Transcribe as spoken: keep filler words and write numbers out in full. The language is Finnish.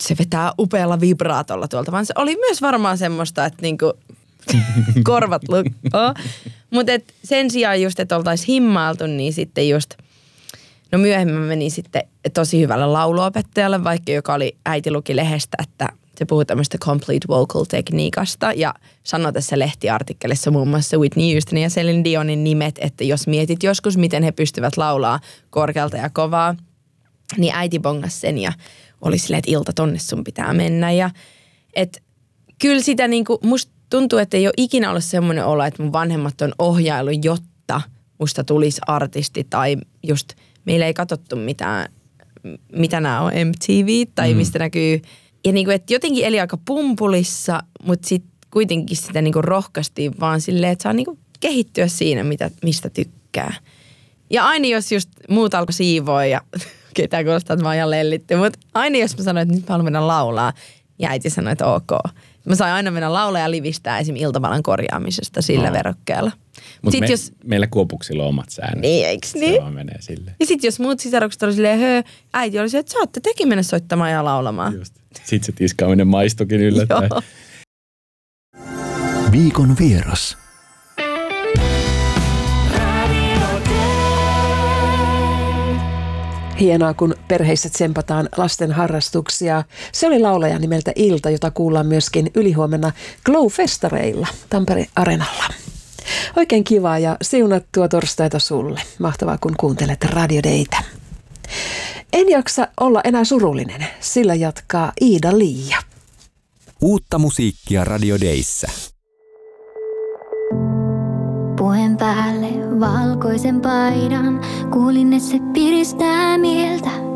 se vetää upealla vibraatolla tuolta, vaan se oli myös varmaan semmoista, että niinku korvat lukkoo. Mutta sen sijaan just, että oltaisiin himmailtu, niin sitten just, no myöhemmin menin sitten tosi hyvälle lauluopettajalle, vaikka joka oli äiti luki lehdestä, että se puhui tämmöistä complete vocal tekniikasta ja sanoi tässä lehtiartikkelissa muun muassa Whitney Houstonin ja Celine Dionin nimet, että jos mietit joskus, miten he pystyvät laulaa korkealta ja kovaa, niin äiti bongasi sen ja oli silleen, että Ilta, tonne sun pitää mennä. Ja et kyllä sitä niinku, musta tuntuu, että ei ole ikinä ollut semmoinen olo, että mun vanhemmat on ohjailu, jotta musta tulisi artisti tai just meillä ei katsottu mitään, mitä nämä on, M T V tai mm. mistä näkyy. Ja niinku, että jotenkin eli aika pumpulissa, mutta sitten kuitenkin sitä niinku rohkaistiin vaan silleen, että saa niinku kehittyä siinä, mitä, mistä tykkää. Ja aina jos just muut alkoi siivoa ja ketään kuulostaa, että mä oon ihan lellitty, mutta aina jos mä sanoin, että nyt mä haluan mennä laulaa, ja äiti sanoi, että ok. Mä sain aina mennä laulaa ja livistää esim. Iltavallan korjaamisesta sillä no. verokkeella. Mutta me, jos... meillä Kuopuksilla on omat säännöt. Niin, eiks niin? Se vaan menee silleen. Ja sit jos muut sisarukset oli silleen, höö, äiti oli se, että saatte tekin mennä soittamaan ja laulamaan. Just. Sitten se tiskaaminen maistukin yllättäen. Viikon vieras. Hienoa, kun perheissä tsempataan lasten harrastuksia. Se oli laulaja nimeltä Ilta, jota kuullaan myöskin ylihuomenna Glow-festareilla Tampere Areenalla. Oikein kivaa ja siunattua torstaita sulle. Mahtavaa, kun kuuntelet Radio Daytä. En jaksa olla enää surullinen, sillä jatkaa Iida Liia. Uutta musiikkia Radio Dayssä. Puen päälle valkoisen paidan, kuulin, että se piristää mieltä.